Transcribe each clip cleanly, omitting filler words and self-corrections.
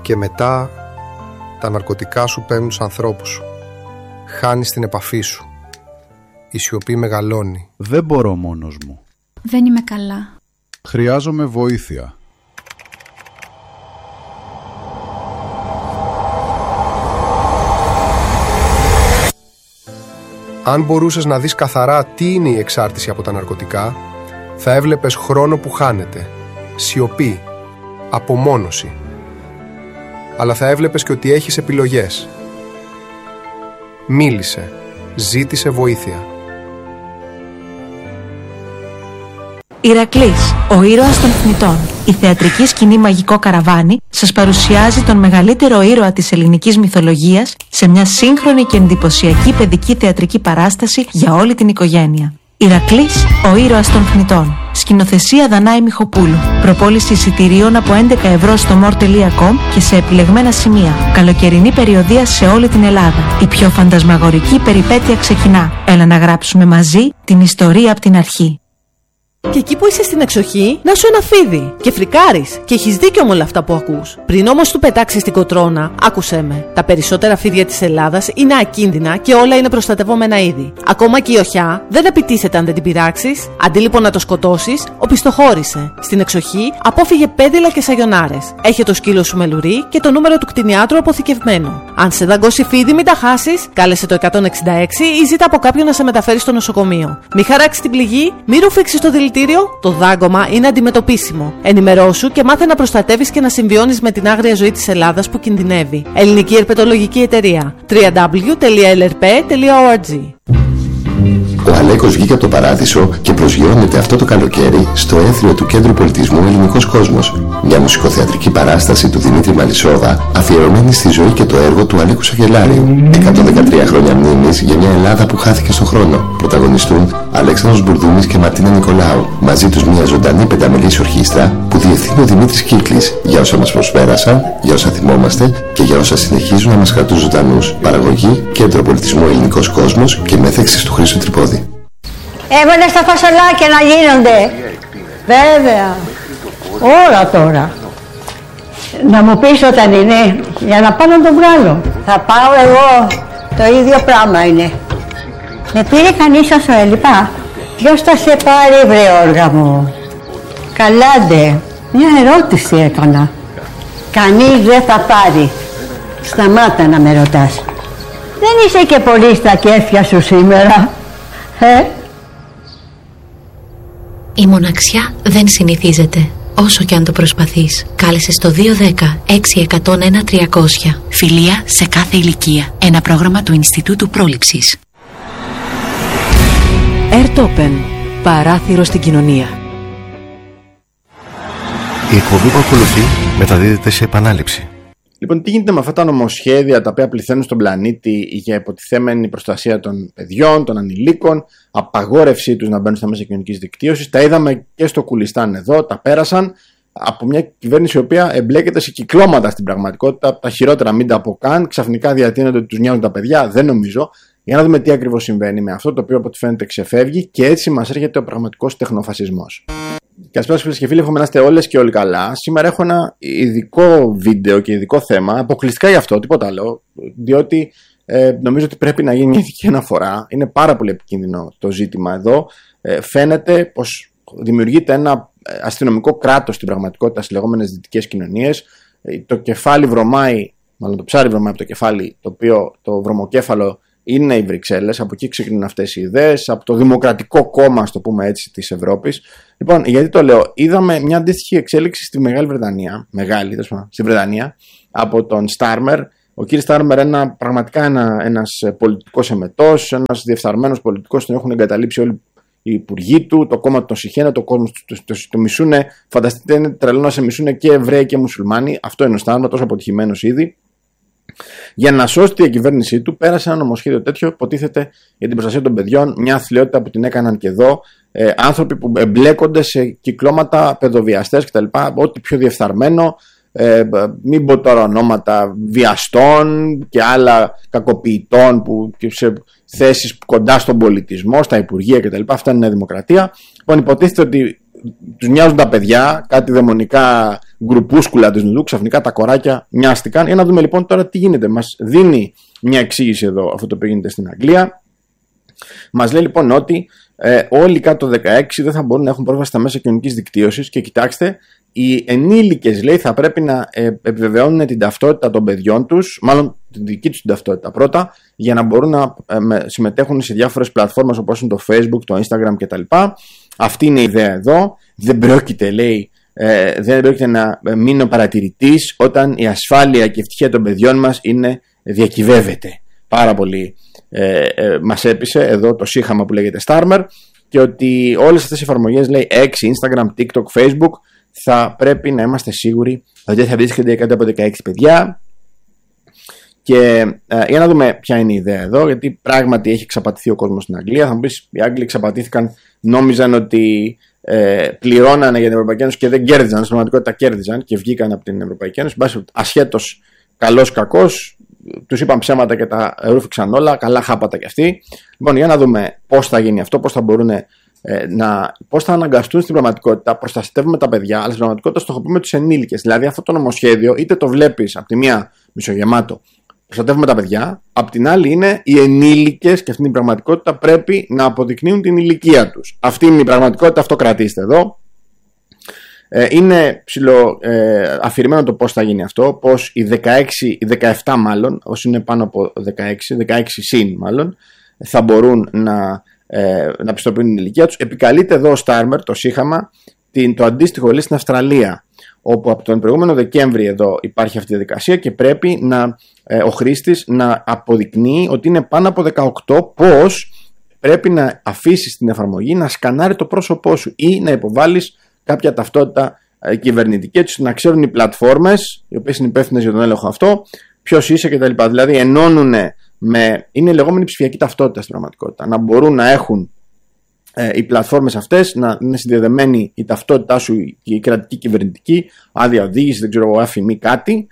Και μετά τα ναρκωτικά σου παίρνουν τους ανθρώπους σου. Χάνεις την επαφή σου. Η σιωπή μεγαλώνει. Δεν μπορώ μόνος μου. Δεν είμαι καλά. Χρειάζομαι βοήθεια. Αν μπορούσες να δεις καθαρά τι είναι η εξάρτηση από τα ναρκωτικά, θα έβλεπες χρόνο που χάνεται, σιωπή, απομόνωση. Αλλά θα έβλεπες και ότι έχεις επιλογές. Μίλησε, ζήτησε βοήθεια. Ηρακλής, ο ήρωας των θνητών. Η θεατρική σκηνή Μαγικό Καραβάνι σας παρουσιάζει τον μεγαλύτερο ήρωα της ελληνικής μυθολογίας σε μια σύγχρονη και εντυπωσιακή παιδική θεατρική παράσταση για όλη την οικογένεια. Ηρακλής, ο ήρωας των θνητών. Σκηνοθεσία Δανάη Μιχοπούλου. Προπόληση εισιτηρίων από 11 ευρώ στο more.com και σε επιλεγμένα σημεία. Καλοκαιρινή περιοδεία σε όλη την Ελλάδα. Η πιο φαντασμαγορική περιπέτεια ξεκινά. Έλα να γράψουμε μαζί την ιστορία από την αρχή. Και εκεί που είσαι στην εξοχή, να σου ένα φίδι. Και φρικάρεις. Και έχεις δίκιο με όλα αυτά που ακούς. Πριν όμως του πετάξεις την κοτρώνα, άκουσέ με. Τα περισσότερα φίδια της Ελλάδας είναι ακίνδυνα και όλα είναι προστατευόμενα είδη. Ακόμα και η οχιά δεν επιτίθεται αν δεν την πειράξεις. Αντί λοιπόν να το σκοτώσεις, οπισθοχώρησε. Στην εξοχή απόφυγε πέδιλα και σαγιονάρες. Έχει το σκύλο σου με λουρί και το νούμερο του κτηνιάτρου αποθηκευμένο. Αν σε δαγκώσει φίδι, μην τα χάσεις. Κάλεσε το 166 ή ζήτα από κάποιον να σε μεταφέρει στο νοσοκομείο. Μη χαράξει την πληγή, μη ρουφήξεις το δηλητήριο. Το δάγκωμα είναι αντιμετωπίσιμο. Ενημερώσου και μάθε να προστατεύεις και να συμβιώνεις με την άγρια ζωή της Ελλάδας που κινδυνεύει. Ελληνική Ερπετολογική Εταιρεία. www.lrp.org. Ο Αλέκος βγήκε από το παράδεισο και προσγειώνεται αυτό το καλοκαίρι στο έθριο του Κέντρου Πολιτισμού Ελληνικός Κόσμος. Μια μουσικοθεατρική παράσταση του Δημήτρη Μαλισσόβα αφιερωμένη στη ζωή και το έργο του Αλέκου Σαγγελάριου. 113 χρόνια μνήμης για μια Ελλάδα που χάθηκε στον χρόνο. Πρωταγωνιστούν Αλέξανδρος Μπουρδούμης και Μαρτίνα Νικολάου. Μαζί τους μια ζωντανή πενταμελής ορχήστρα που διευθύνει ο Δημήτρης Κύκλης για όσα μας προσπέρασαν, για όσα θυμόμαστε και για όσα συνεχίζουν να μας κρατούν ζωντανούς. Παραγωγή Κέντρο Πολιτισμού Ελληνικός Κόσμος και μέθεξης του Χρήστου Τρυπώδη. Έβαλε στα φασολάκια να γίνονται. Βέβαια. Όλα τώρα. Να μου πεις όταν είναι, για να πάω να το βγάλω. Θα πάω εγώ, το ίδιο πράγμα είναι. Με πήρε κανείς όσο έλειπα. Ποιος θα σε πάρει βρε όργα μου. Καλάντε, μια ερώτηση έκανα. Κανείς δεν θα πάρει. Σταμάτα να με ρωτάς. Δεν είσαι και πολύ στα κέφια σου σήμερα. Η μοναξιά δεν συνηθίζεται, όσο και αν το προσπαθείς. Κάλεσε στο 210-6101-300. Φιλία σε κάθε ηλικία. Ένα πρόγραμμα του Ινστιτούτου Πρόληψης. Airtopen. Παράθυρο στην κοινωνία. Η εκπομπή που ακολουθεί μεταδίδεται σε επανάληψη. Λοιπόν, τι γίνεται με αυτά τα νομοσχέδια τα οποία πληθαίνουν στον πλανήτη για υποτιθέμενη προστασία των παιδιών, των ανηλίκων, απαγόρευσή τους να μπαίνουν στα μέσα κοινωνικής δικτύωσης. Τα είδαμε και στο Κουλιστάν εδώ, τα πέρασαν από μια κυβέρνηση η οποία εμπλέκεται σε κυκλώματα στην πραγματικότητα. Τα χειρότερα μην τα πω καν. Ξαφνικά διατείνονται ότι τους νοιάζουν τα παιδιά. Δεν νομίζω. Για να δούμε τι ακριβώς συμβαίνει με αυτό το οποίο από ό,τι φαίνεται ξεφεύγει και έτσι μας έρχεται ο πραγματικός τεχνοφασισμός. Καλησπέρα σας φίλες και φίλοι, εύχομαι να είστε όλες και όλοι καλά. Σήμερα έχω ένα ειδικό βίντεο και ειδικό θέμα, αποκλειστικά για αυτό, τίποτα άλλο, διότι νομίζω ότι πρέπει να γίνει μια ειδική αναφορά. Είναι πάρα πολύ επικίνδυνο το ζήτημα εδώ. Φαίνεται πως δημιουργείται ένα αστυνομικό κράτος στην πραγματικότητα στις λεγόμενες δυτικές κοινωνίες. Το κεφάλι βρωμάει, μάλλον το ψάρι βρωμάει από το κεφάλι, το οποίο το βρωμοκέφαλο είναι οι Βρυξέλλες, από εκεί ξεκινούν αυτές οι ιδέες, από το Δημοκρατικό Κόμμα, στο πούμε έτσι, της Ευρώπης. Λοιπόν, γιατί το λέω, είδαμε μια αντίστοιχη εξέλιξη στη Μεγάλη Βρετανία, στη Βρετανία, από τον Στάρμερ. Ο κύριος Στάρμερ, πραγματικά ένας πολιτικός εμετός, ένας διεφθαρμένος πολιτικός, τον έχουν εγκαταλείψει όλοι οι υπουργοί του, το κόμμα του συχαίνε, το κόσμο το μισούνε. Φανταστείτε, είναι τρελό να σε μισούνε και Εβραίοι και Μουσουλμάνοι. Αυτό είναι ο Στάρμερ, τόσο αποτυχημένος ήδη. Για να σώσει τη διακυβέρνησή του, πέρασε ένα νομοσχέδιο τέτοιο, υποτίθεται για την προστασία των παιδιών, μια αθλιότητα που την έκαναν και εδώ, άνθρωποι που εμπλέκονται σε κυκλώματα, παιδοβιαστές κτλ. Ό,τι πιο διεφθαρμένο, μην πω τώρα ονόματα βιαστών και άλλα κακοποιητών που και σε θέσεις κοντά στον πολιτισμό, στα υπουργεία κτλ. Αυτά είναι δημοκρατία. Λοιπόν, υποτίθεται ότι τους μοιάζουν τα παιδιά, κάτι δαιμονικά γκρουπούσκουλα της Νουδού, ξαφνικά τα κοράκια μοιάστηκαν. Για να δούμε λοιπόν τώρα τι γίνεται. Μας δίνει μια εξήγηση εδώ αυτό το οποίο γίνεται στην Αγγλία. Μας λέει λοιπόν ότι όλοι κάτω το 16 δεν θα μπορούν να έχουν πρόσβαση στα μέσα κοινωνικής δικτύωσης και κοιτάξτε, οι ενήλικες λέει θα πρέπει να επιβεβαιώνουν την ταυτότητα των παιδιών τους, μάλλον την δική τους την ταυτότητα πρώτα, για να μπορούν να συμμετέχουν σε διάφορες πλατφόρμες όπως είναι το Facebook, το Instagram κτλ. Αυτή είναι η ιδέα εδώ. Δεν πρόκειται, λέει, δεν πρόκειται να μείνει ο παρατηρητής όταν η ασφάλεια και η ευτυχία των παιδιών μας διακυβεύεται. Πάρα πολύ μας έπεισε εδώ το σύγχαμα που λέγεται Starmer, και ότι όλες αυτές οι εφαρμογές, λέει, X, Instagram, TikTok, Facebook, θα πρέπει να είμαστε σίγουροι ότι θα βρίσκονται κάτω από 16 παιδιά. Και για να δούμε ποια είναι η ιδέα εδώ, γιατί πράγματι έχει εξαπατηθεί ο κόσμος στην Αγγλία. Θα μου πεις, οι Άγγλοι εξαπατήθηκαν, νόμιζαν ότι πληρώνανε για την Ευρωπαϊκή Ένωση και δεν κέρδιζαν. Στην πραγματικότητα κέρδιζαν και βγήκαν από την Ευρωπαϊκή Ένωση. Ασχέτως καλός κακός, τους είπαν ψέματα και τα ρούφηξαν όλα. Καλά χάπατα κι αυτοί. Λοιπόν, για να δούμε πώς θα γίνει αυτό, πώς θα μπορούν πώς θα αναγκαστούν στην πραγματικότητα. Προστατεύουμε τα παιδιά, αλλά στην πραγματικότητα στοχοποιούμε τους ενήλικες. Δηλαδή, αυτό το νομοσχέδιο είτε το βλέπεις από τη μία μισογεμάτο, προστατεύουμε τα παιδιά, απ' την άλλη είναι οι ενήλικες και αυτή την πραγματικότητα πρέπει να αποδεικνύουν την ηλικία τους. Αυτή είναι η πραγματικότητα, αυτό κρατήστε εδώ. Είναι αφηρημένο το πώς θα γίνει αυτό, πως οι 17 μάλλον, όσοι είναι πάνω από 16 συν μάλλον, θα μπορούν να πιστοποιούν την ηλικία τους. Επικαλείται εδώ ο Starmer, το σύγχαμα, το αντίστοιχο λέει στην Αυστραλία, όπου από τον προηγούμενο Δεκέμβρη εδώ υπάρχει αυτή η διαδικασία και πρέπει ο χρήστης να αποδεικνύει ότι είναι πάνω από 18, πως πρέπει να αφήσεις την εφαρμογή να σκανάρει το πρόσωπό σου ή να υποβάλεις κάποια ταυτότητα κυβερνητική, έτσι να ξέρουν οι πλατφόρμες, οι οποίες είναι υπεύθυνες για τον έλεγχο αυτό, ποιος είσαι κτλ. Δηλαδή ενώνουν είναι η λεγόμενη ψηφιακή ταυτότητα στην πραγματικότητα. Να μπορούν να έχουν οι πλατφόρμες αυτές, να είναι συνδεδεμένη η ταυτότητά σου, η κρατική κυβερνητική, άδεια οδήγηση, δεν ξέρω εγώ, αφημί κάτι,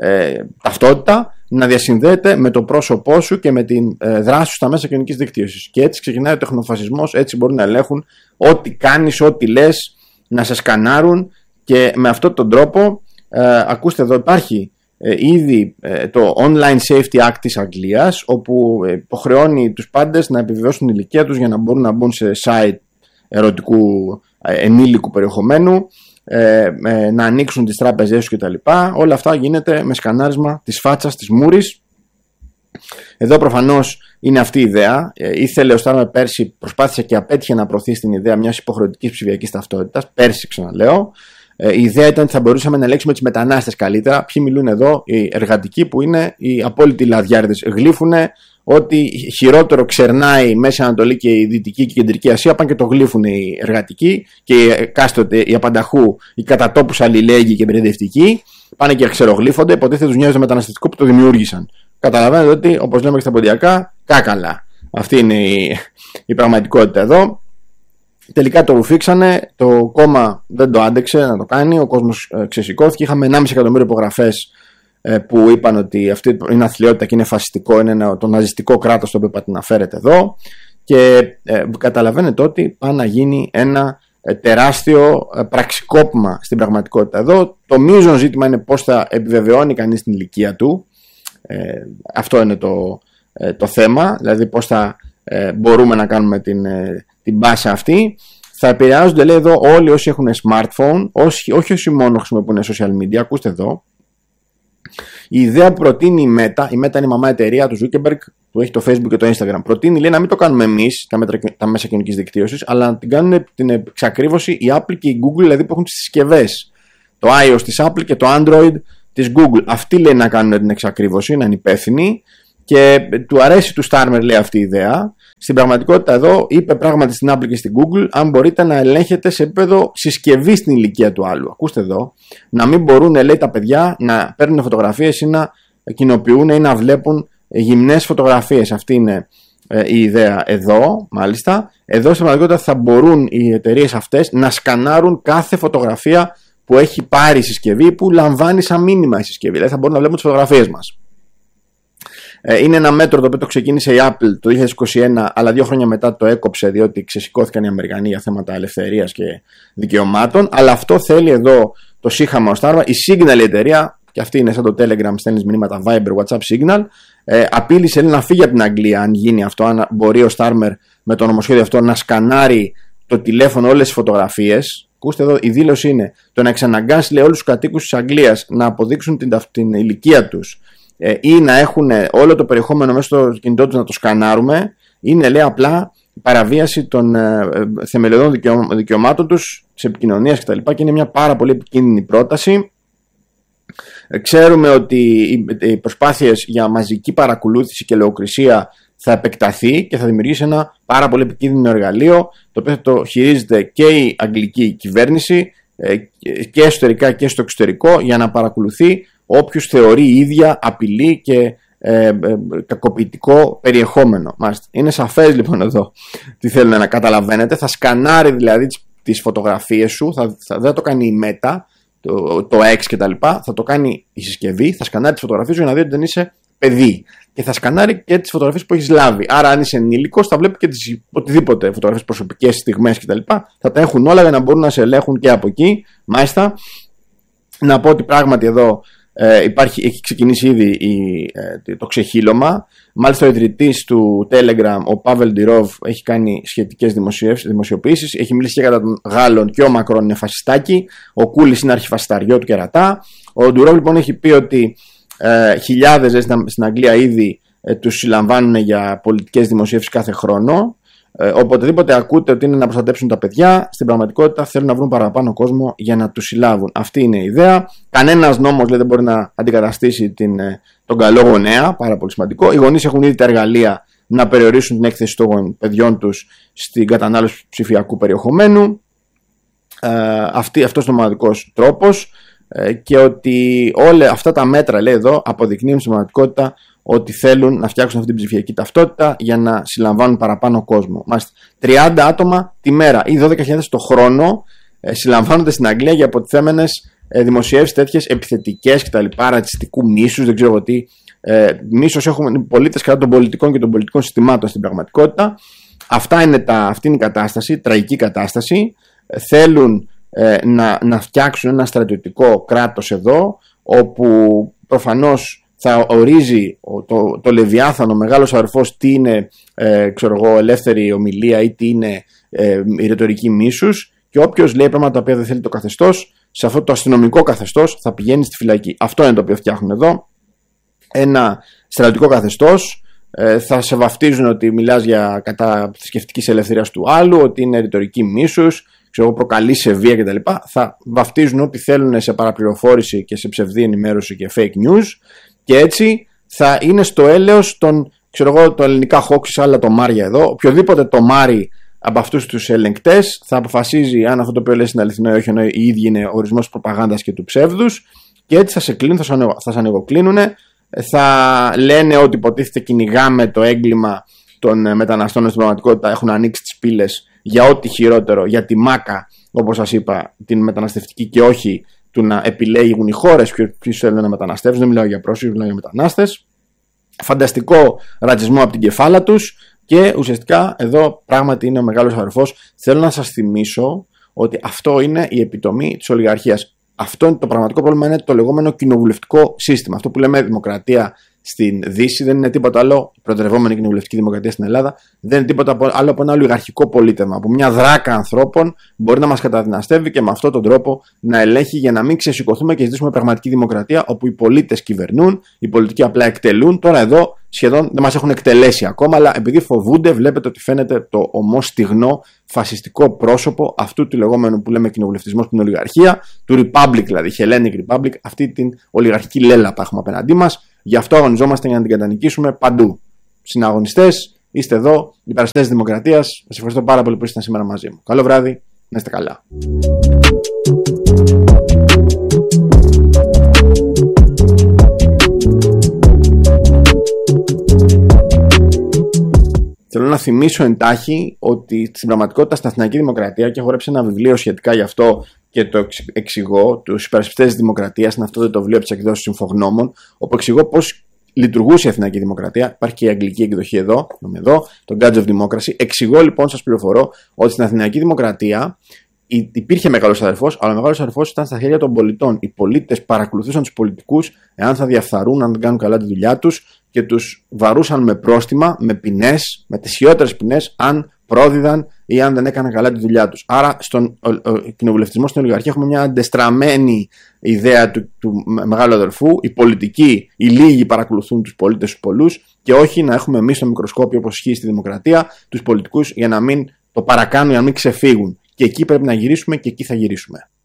ταυτότητα, να διασυνδέεται με το πρόσωπό σου και με την δράση σου στα μέσα κοινωνικής δικτύωσης. Και έτσι ξεκινάει ο τεχνοφασισμός, έτσι μπορούν να ελέγχουν ό,τι κάνεις, ό,τι λες, να σε σκανάρουν, και με αυτόν τον τρόπο, ακούστε εδώ, υπάρχει ήδη το Online Safety Act της Αγγλίας, όπου υποχρεώνει τους πάντες να επιβεβαιώσουν την ηλικία τους για να μπορούν να μπουν σε site ερωτικού ενήλικου περιεχομένου, να ανοίξουν τις τράπεζές τους κτλ. Όλα αυτά γίνεται με σκανάρισμα της φάτσας, της μούρης. Εδώ προφανώς είναι αυτή η ιδέα. Ήθελε ο Στάρμερ πέρσι, προσπάθησε και απέτυχε να προωθήσει την ιδέα μιας υποχρεωτικής ψηφιακής ταυτότητας. Πέρσι, ξαναλέω. Η ιδέα ήταν ότι θα μπορούσαμε να ελέγξουμε τις μετανάστες καλύτερα. Ποιοι μιλούν εδώ? Οι εργατικοί, που είναι οι απόλυτοι λαδιάριδες. Γλύφουν ότι χειρότερο ξερνάει η Μέση Ανατολή και η Δυτική και η Κεντρική Ασία. Πάνε και το γλύφουν οι εργατικοί και κάστοτε οι απανταχού, οι κατατόπους αλληλέγγυοι και περιοδευτικοί. Πάνε και ξερογλύφονται. Υποτίθεται τους νοιάζει το μεταναστευτικό που το δημιούργησαν. Καταλαβαίνετε ότι, όπως λέμε και στα ποντιακά, κάκαλα. Αυτή είναι η πραγματικότητα εδώ. Τελικά το ρουφήξανε, το κόμμα δεν το άντεξε να το κάνει, ο κόσμος ξεσηκώθηκε. Είχαμε 1,5 εκατομμύριο υπογραφές που είπαν ότι αυτή είναι αθλιότητα και είναι φασιστικό, είναι το ναζιστικό κράτος το οποίο πατιναφέρεται εδώ. Και καταλαβαίνετε ότι πάει να γίνει ένα τεράστιο πραξικόπημα στην πραγματικότητα εδώ. Το μείζον ζήτημα είναι πώς θα επιβεβαιώνει κανείς την ηλικία του. Αυτό είναι το θέμα, δηλαδή πώς θα μπορούμε να κάνουμε την μπάσα αυτή. Θα επηρεάζονται, λέει εδώ, όλοι όσοι έχουν smartphone, όχι όσοι μόνο χρησιμοποιούν social media. Ακούστε εδώ. Η ιδέα που προτείνει η Meta είναι η μαμά εταιρεία του Zuckerberg, που έχει το Facebook και το Instagram. Προτείνει, λέει, να μην το κάνουμε εμείς τα μέσα κοινωνικής δικτύωσης, αλλά να την κάνουν την εξακρίβωση η Apple και η Google, δηλαδή που έχουν τις συσκευές. Το iOS της Apple και το Android της Google. Αυτοί, λέει, να κάνουν την εξακρίβωση, να είναι υπεύθυνοι, και του αρέσει του Starmer, λέει, αυτή η ιδέα. Στην πραγματικότητα εδώ είπε πράγματι στην Apple και στην Google, αν μπορείτε να ελέγχετε σε επίπεδο συσκευή στην ηλικία του άλλου. Ακούστε εδώ, να μην μπορούν, λέει, τα παιδιά να παίρνουν φωτογραφίες ή να κοινοποιούν ή να βλέπουν γυμνές φωτογραφίες. Αυτή είναι η ιδέα εδώ, μάλιστα. Εδώ στην πραγματικότητα θα μπορούν οι εταιρείες αυτές να σκανάρουν κάθε φωτογραφία που έχει πάρει η συσκευή, που λαμβάνει σαν μήνυμα η συσκευή. Δηλαδή θα μπορούν να βλέπουν τις φωτογραφίες μας. Είναι ένα μέτρο το οποίο το ξεκίνησε η Apple το 2021, αλλά 2 χρόνια μετά το έκοψε, διότι ξεσηκώθηκαν οι Αμερικανοί για θέματα ελευθερίας και δικαιωμάτων. Αλλά αυτό θέλει εδώ το σύγχαμα ο Starmer. Η Signal η εταιρεία, και αυτή είναι σαν το Telegram, στέλνει μηνύματα Viber, WhatsApp, Signal, απείλησε να φύγει από την Αγγλία αν γίνει αυτό, αν μπορεί ο Starmer με το νομοσχέδιο αυτό να σκανάρει το τηλέφωνο, όλες τις φωτογραφίες. Ακούστε εδώ, η δήλωση είναι το να εξαναγκάσει, λέει, όλους τους κατοίκους της Αγγλίας να αποδείξουν την ηλικία τους ή να έχουν όλο το περιεχόμενο μέσα στο κινητό τους να το σκανάρουμε, είναι, λέει, απλά παραβίαση των θεμελιωδών δικαιωμάτων τους, της επικοινωνίας κτλ. Και είναι μια πάρα πολύ επικίνδυνη πρόταση. Ξέρουμε ότι οι προσπάθειες για μαζική παρακολούθηση και λογοκρισία θα επεκταθεί και θα δημιουργήσει ένα πάρα πολύ επικίνδυνο εργαλείο, το οποίο θα το χειρίζεται και η αγγλική κυβέρνηση και εσωτερικά και στο εξωτερικό, για να παρακολουθεί όποιους θεωρεί η ίδια απειλή και κακοποιητικό περιεχόμενο. Είναι σαφές λοιπόν εδώ τι θέλουν να καταλαβαίνετε. Θα σκανάρει δηλαδή τις φωτογραφίες σου, δεν θα το κάνει η Meta, το X κτλ. Θα το κάνει η συσκευή, θα σκανάρει τις φωτογραφίες σου για να δει ότι δεν είσαι παιδί. Και θα σκανάρει και τις φωτογραφίες που έχεις λάβει. Άρα, αν είσαι ενήλικος, θα βλέπει και τις οτιδήποτε φωτογραφίες, προσωπικές στιγμές κτλ. Θα τα έχουν όλα για να μπορούν να σε ελέγχουν και από εκεί. Μάλιστα, να πω ότι πράγματι εδώ έχει ξεκινήσει ήδη το ξεχύλωμα. Μάλιστα, ο ιδρυτής του Telegram, ο Πάβελ Ντιρόβ, έχει κάνει σχετικές δημοσιοποιήσεις. Έχει μιλήσει και κατά των Γάλλων, και ο Μακρόν είναι φασιστάκι. Ο Κούλης είναι αρχιφασισταριό του κερατά. Ο Ντιρόβ λοιπόν έχει πει ότι χιλιάδες στην Αγγλία ήδη τους συλλαμβάνουν για πολιτικές δημοσίευσεις κάθε χρόνο. Οποτεδήποτε ακούτε ότι είναι να προστατέψουν τα παιδιά, στην πραγματικότητα θέλουν να βρουν παραπάνω κόσμο για να τους συλλάβουν. Αυτή είναι η ιδέα. Κανένας νόμος, λέει, δεν μπορεί να αντικαταστήσει τον καλό γονέα, πάρα πολύ σημαντικό. Οι γονείς έχουν ήδη τα εργαλεία να περιορίσουν την έκθεση των παιδιών τους στην κατανάλωση ψηφιακού περιεχομένου. Αυτός είναι ο μοναδικός τρόπος. Και ότι όλα αυτά τα μέτρα, λέει εδώ, αποδεικνύουν στην πραγματικότητα ότι θέλουν να φτιάξουν αυτή την ψηφιακή ταυτότητα για να συλλαμβάνουν παραπάνω κόσμο. Μάλιστα, 30 άτομα τη μέρα ή 12.000 το χρόνο συλλαμβάνονται στην Αγγλία για αποτιθέμενες δημοσιεύσεις τέτοιες επιθετικές κτλ. Ρατσιστικού μίσους, δεν ξέρω τι. Μίσος έχουν οι πολίτες κατά των πολιτικών και των πολιτικών συστημάτων στην πραγματικότητα. Αυτή είναι η κατάσταση, τραγική κατάσταση. Θέλουν να φτιάξουν ένα στρατιωτικό κράτος εδώ, όπου προφανώς θα ορίζει το Λεβιάθανο, μεγάλος αδερφός, τι είναι ελεύθερη ομιλία ή τι είναι η ρητορική μίσους, και όποιος λέει πράγματα τα οποία δεν θέλει το καθεστώς, σε αυτό το αστυνομικό καθεστώς θα πηγαίνει στη φυλακή. Αυτό είναι το οποίο φτιάχνουν εδώ, ένα στρατιωτικό καθεστώς. Θα σε βαφτίζουν ότι μιλάς για κατά θρησκευτικής ελευθερίας του άλλου, ότι είναι ρητορική μίσους, προκαλεί σε βία κτλ. Θα βαφτίζουν ό,τι θέλουν σε παραπληροφόρηση και σε ψευδή ενημέρωση και fake news, και έτσι θα είναι στο έλεος το ελληνικά χόξις, άλλα το Μάρια εδώ. Οποιοδήποτε το Μάρι από αυτούς τους ελεγκτές θα αποφασίζει αν αυτό το οποίο λες είναι αληθινό ή όχι, ενώ οι ίδιοι είναι ορισμός της προπαγάνδας και του ψεύδους, και έτσι θα σε κλείνουν, θα σε ανοιγοκλίνουν, θα λένε ότι υποτίθεται κυνηγάμε το έγκλημα των μεταναστών, στην πραγματικότητα έχουν ανοίξει τις πύλες για ό,τι χειρότερο, για τη μάκα, όπως σας είπα, την μεταναστευτική, και όχι του να επιλέγουν οι χώρες ποιους θέλουν να μεταναστεύσουν. Δεν μιλάω για πρόσφυγες, μιλάω για μετανάστες. Φανταστικό ρατσισμό από την κεφάλα τους, και ουσιαστικά εδώ πράγματι είναι ο μεγάλος αδερφός. Θέλω να σας θυμίσω ότι αυτό είναι η επιτομή της ολιγαρχίας. Αυτό είναι το πραγματικό πρόβλημα, είναι το λεγόμενο κοινοβουλευτικό σύστημα. Αυτό που λέμε δημοκρατία στην Δύση δεν είναι τίποτα άλλο, η προτεραιευόμενη κοινοβουλευτική δημοκρατία στην Ελλάδα δεν είναι τίποτα άλλο από ένα ολιγαρχικό πολίτευμα. Από μια δράκα ανθρώπων μπορεί να μας καταδυναστεύει και με αυτόν τον τρόπο να ελέγχει, για να μην ξεσηκωθούμε και ζητήσουμε πραγματική δημοκρατία, όπου οι πολίτες κυβερνούν, οι πολιτικοί απλά εκτελούν. Τώρα εδώ σχεδόν δεν μας έχουν εκτελέσει ακόμα, αλλά επειδή φοβούνται, βλέπετε ότι φαίνεται το ομό στιγνό φασιστικό πρόσωπο αυτού του λεγόμενου που λέμε κοινοβουλευτισμό στην ολιγαρχία, του Republic δηλαδή, Hellenic Republic, αυτή την ολιγαρχική λέλα που έχουμε απέναντί μας. Γι' αυτό αγωνιζόμαστε για να την κατανικήσουμε παντού. Συναγωνιστές, είστε εδώ, υπερασπιστές της δημοκρατίας. Σας ευχαριστώ πάρα πολύ που ήσασταν σήμερα μαζί μου. Καλό βράδυ, να είστε καλά. Θέλω να θυμίσω εντάχει ότι στην πραγματικότητα στην Αθηναϊκή Δημοκρατία, και έχω γράψει ένα βιβλίο σχετικά γι' αυτό και το εξηγώ, τους υπερασπιστές της δημοκρατίας, είναι αυτό το βιβλίο από τις εκδόσεις Συμφογνώμων, όπου εξηγώ πώς λειτουργούσε η Αθηναϊκή Δημοκρατία. Υπάρχει και η αγγλική εκδοχή εδώ, το Guardian of Democracy. Εξηγώ λοιπόν, σας πληροφορώ, ότι στην Αθηναϊκή Δημοκρατία υπήρχε μεγάλος αδερφός, αλλά ο μεγάλος αδερφός ήταν στα χέρια των πολιτών. Οι πολίτες παρακολουθούσαν τους πολιτικούς εάν θα διαφθαρούν, αν δεν κάνουν καλά τη δουλειά τους και τους βαρούσαν με πρόστιμα, με ποινές, με τις χειρότερες ποινές, αν πρόδιδαν ή αν δεν έκαναν καλά τη δουλειά τους. Άρα, στον κοινοβουλευτισμό, στην ολιγαρχία, έχουμε μια αντεστραμμένη ιδέα του μεγάλου αδερφού. Οι πολιτικοί, οι λίγοι παρακολουθούν τους πολίτες, τους πολλούς, και όχι να έχουμε εμείς στο μικροσκόπιο, όπως ισχύει στη δημοκρατία, τους πολιτικούς για να μην το παρακάνουν, για να μην ξεφύγουν. Και εκεί πρέπει να γυρίσουμε και εκεί θα γυρίσουμε.